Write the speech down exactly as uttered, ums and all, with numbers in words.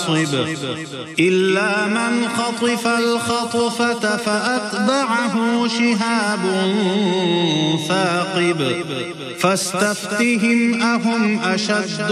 واصب إلا من خطف الخطفة فأتبعه شهاب ثاقب فاستفتهم أهم أشد